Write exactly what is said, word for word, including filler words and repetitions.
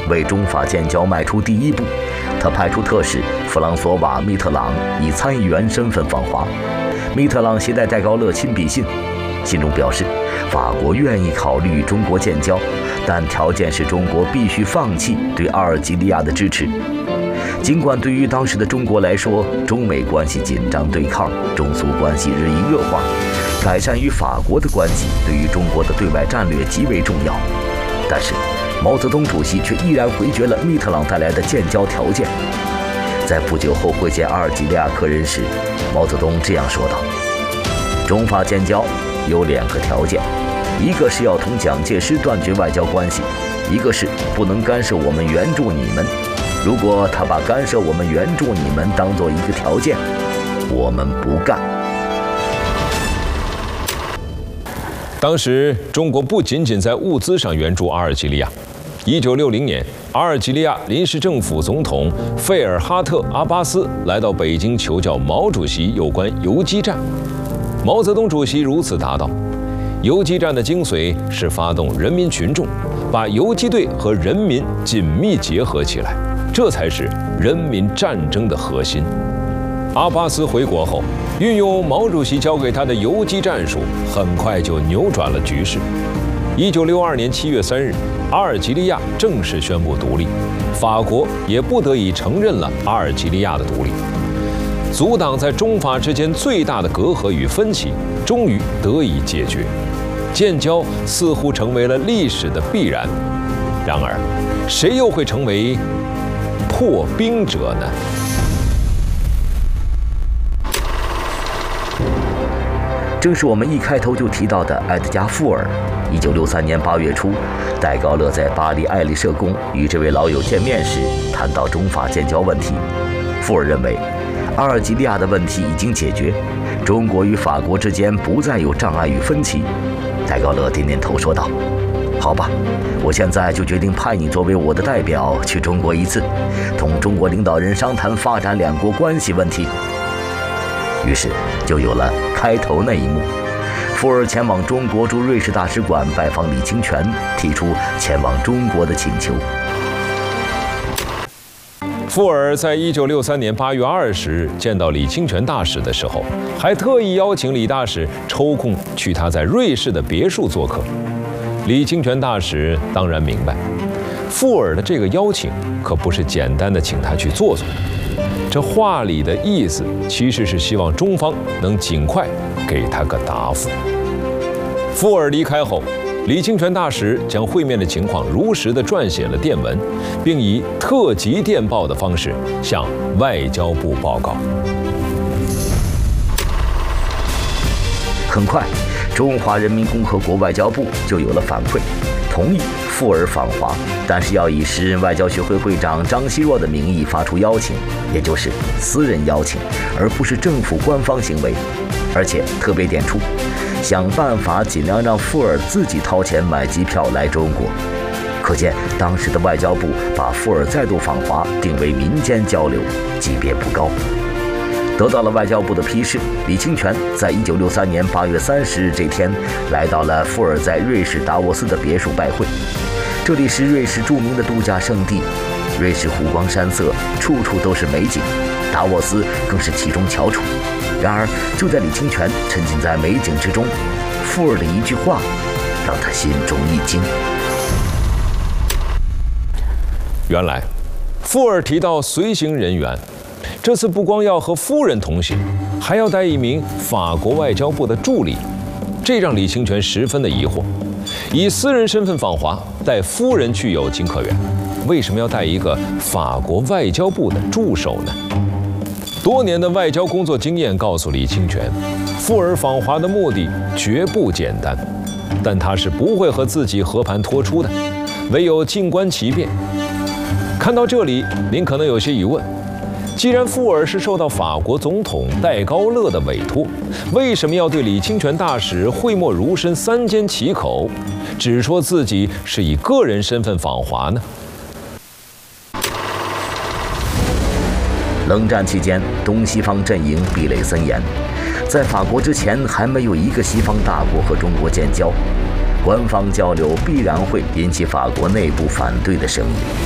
为中法建交迈出第一步。他派出特使弗朗索瓦·密特朗以参议员身份访华。密特朗携带戴高乐亲笔信，信中表示，法国愿意考虑与中国建交，但条件是中国必须放弃对阿尔及利亚的支持。尽管对于当时的中国来说，中美关系紧张对抗，中苏关系日益恶化，改善与法国的关系对于中国的对外战略极为重要，但是毛泽东主席却毅然回绝了密特朗带来的建交条件。在不久后会见阿尔及利亚客人时，毛泽东这样说道：中法建交有两个条件，一个是要同蒋介石断绝外交关系，一个是不能干涉我们援助你们。如果他把干涉我们援助你们当做一个条件，我们不干。 当时中国不仅仅在物资上援助阿尔及利亚。一九六零年，阿尔及利亚临时政府总统费尔哈特·阿巴斯来到北京求教毛主席有关游击战。毛泽东主席如此答道：游击战的精髓是发动人民群众，把游击队和人民紧密结合起来，这才是人民战争的核心。阿巴斯回国后，运用毛主席教给他的游击战术，很快就扭转了局势。一九六二年七月三日，阿尔及利亚正式宣布独立，法国也不得已承认了阿尔及利亚的独立。阻挡在中法之间最大的隔阂与分歧，终于得以解决，建交似乎成为了历史的必然。然而，谁又会成为破冰者呢？ 正是我们一开头就提到的埃德加·富尔。一九六三年八月初，戴高乐在巴黎爱丽舍宫与这位老友见面时，谈到中法建交问题。富尔认为，阿尔及利亚的问题已经解决，中国与法国之间不再有障碍与分歧。戴高乐点点头说道：好吧，我现在就决定派你作为我的代表去中国一次，同中国领导人商谈发展两国关系问题。于是就有了开头那一幕。富尔前往中国驻瑞士大使馆拜访李清泉，提出前往中国的请求。 富尔在一九六三年八月二十日见到李清泉大使的时候，还特意邀请李大使抽空去他在瑞士的别墅做客。李清泉大使当然明白，富尔的这个邀请可不是简单的请他去坐坐，这话里的意思其实是希望中方能尽快给他个答复。富尔离开后，李清泉大使将会面的情况如实地撰写了电文，并以特急电报的方式向外交部报告。 很快，中华人民共和国外交部就有了反馈，同意富尔访华，但是要以时任外交学会会长张奚若的名义发出邀请，也就是私人邀请，而不是政府官方行为。而且特别点出，想办法尽量让富尔自己掏钱买机票来中国。可见当时的外交部把富尔再度访华定为民间交流，级别不高。得到了外交部的批示，李清泉在一九六三年八月三十日这天来到了富尔在瑞士达沃斯的别墅拜会。这里是瑞士著名的度假胜地，瑞士湖光山色，处处都是美景，达沃斯更是其中翘楚。然而就在李清泉沉浸在美景之中，富尔的一句话让他心中一惊。 原来富尔提到随行人员，这次不光要和夫人同行，还要带一名法国外交部的助理，这让李清泉十分的疑惑。以私人身份访华，带夫人去有情可原，为什么要带一个法国外交部的助手呢？多年的外交工作经验告诉李清泉，富尔访华的目的绝不简单，但他是不会和自己和盘托出的，唯有静观其变。看到这里，您可能有些疑问，既然富尔是受到法国总统戴高乐的委托，为什么要对李清泉大使讳莫如深、三缄其口，只说自己是以个人身份访华呢？ 冷战期间，东西方阵营壁垒森严，在法国之前还没有一个西方大国和中国建交，官方交流必然会引起法国内部反对的声音。